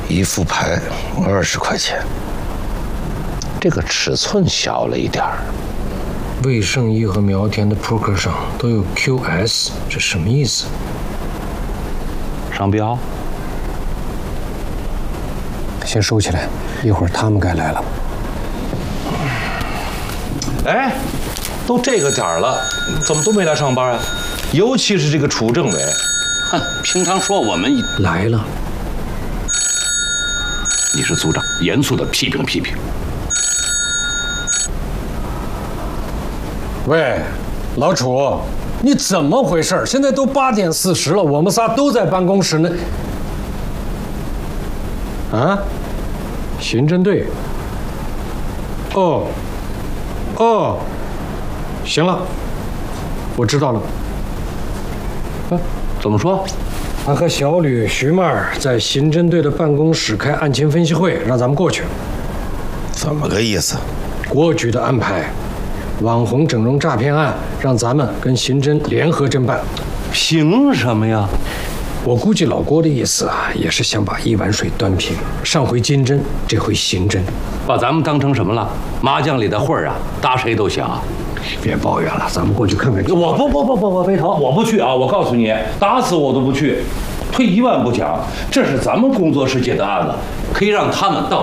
一副牌20块钱，这个尺寸小了一点儿。 魏圣义和苗田的扑克上都有 QS， 这什么意思？ 商标？ 先收起来，一会儿他们该来了。 哎，都这个点儿了，怎么都没来上班啊？尤其是这个楚政委， 哼，平常说我们来了。 你是组长，严肃的批评批评。 喂，老楚，你怎么回事？现在都8点40了，我们仨都在办公室呢。啊？刑侦队？哦，行了，我知道了。 怎么说？ 俺和小吕、徐曼在刑侦队的办公室开案情分析会，让咱们过去。 怎么个意思？ 国局的安排，网红整容诈骗案，让咱们跟刑侦联合侦办。 凭什么呀？ 我估计老郭的意思啊，也是想把一碗水端平。上回金侦，这回刑侦， 把咱们当成什么了？麻将里的混儿啊，打谁都行。 别抱怨了，咱们过去看看。 我不，飞头，我不去啊！我告诉你，打死我都不去。退1万步讲，这是咱们工作室接的案子，可以让他们到